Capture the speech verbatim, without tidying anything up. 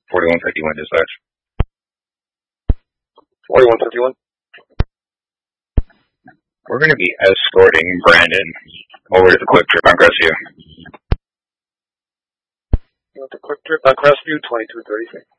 forty-one fifty-one dispatch. forty-one fifty-one. We're going to be escorting Brandon over to the Quick Trip on Crestview. The Quick Trip on Crestview, twenty-two thirty-six.